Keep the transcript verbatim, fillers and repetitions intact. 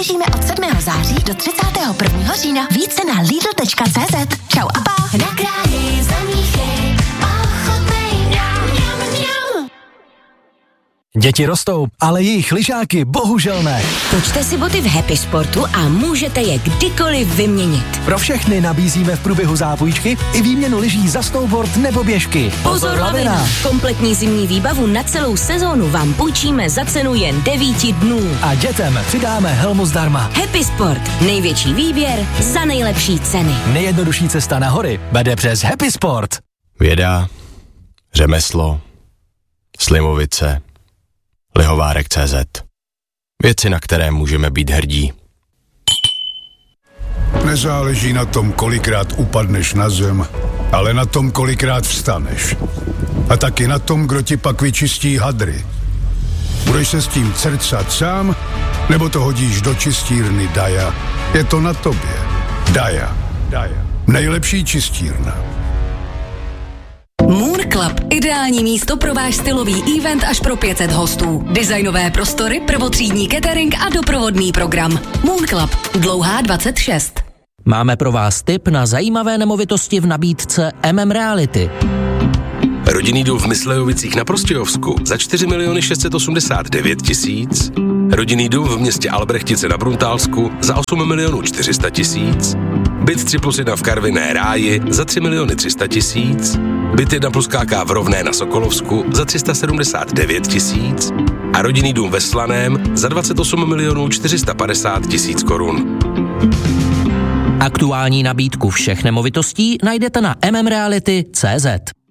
Soutěžíme od sedmého září do třicátého prvního října. Více na lidl tečka cé zet. Čau a pa. Na kraji za míchy, ochotnej mňam, mňam, mňam. Děti rostou, ale jejich lyžáky bohužel ne. Točte si boty v Happy Sportu a můžete je kdykoliv vyměnit. Pro všechny nabízíme v průběhu zápůjčky i výměnu lyží za snowboard nebo běžky. Pozor, lavina! Kompletní zimní výbavu na celou sezónu vám půjčíme za cenu jen devíti dnů. A dětem přidáme helmu zdarma. Happy Sport. Největší výběr za nejlepší ceny. Nejjednodušší cesta na hory vede přes Happy Sport. Věda, řemeslo, Slimovice, Lihovárek tečka cé zet. Věci, na které můžeme být hrdí. Nezáleží na tom, kolikrát upadneš na zem, ale na tom, kolikrát vstaneš. A taky na tom, kdo ti pak vyčistí hadry. Budeš se s tím crcat sám, nebo to hodíš do čistírny Daja? Je to na tobě. Daja. Daja. Nejlepší čistírna. Moon Club. Ideální místo pro váš stylový event až pro pět set hostů. Designové prostory, prvotřídní catering a doprovodný program. Moon Club. Dlouhá dvacet šest. Máme pro vás tip na zajímavé nemovitosti v nabídce M M Reality. Rodinný dům v Myslejovicích na Prostějovsku za čtyři miliony šest set osmdesát devět tisíc. Rodinný dům v městě Albrechtice na Bruntálsku za osm milionů čtyři sta tisíc. Byt tři plus jedna v Karviné Ráji za tři miliony tři sta tisíc. Byt jedna plus K K v Rovné na Sokolovsku za tři sta sedmdesát devět tisíc. A rodinný dům ve Slaném za dvacet osm milionů čtyři sta padesát tisíc korun. Aktuální nabídku všech nemovitostí najdete na m m reality tečka cé zet.